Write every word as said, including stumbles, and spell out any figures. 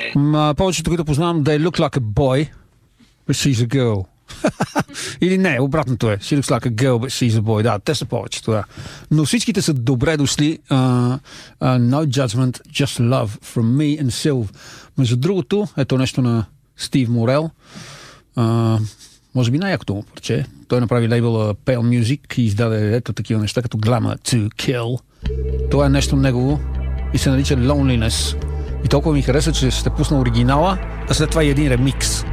М, повечето, които познавам, they look like a boy, but she's a girl. Или не, обратното е. She looks like a girl, but she's a boy. Да, те са повечето, да. Но всичките са добре дошли. Uh, uh, no judgment, just love from me and Sylv. Между другото, ето нещо на Стив Морел. Uh, може би най-якото му парче. Той направи лейбъла Pale Music и издаде ето такива неща, като Glamour to Kill. Това е нещо негово и се нарича Loneliness. И толкова ми хареса, че ще пусна оригинала, а след това и един ремикс.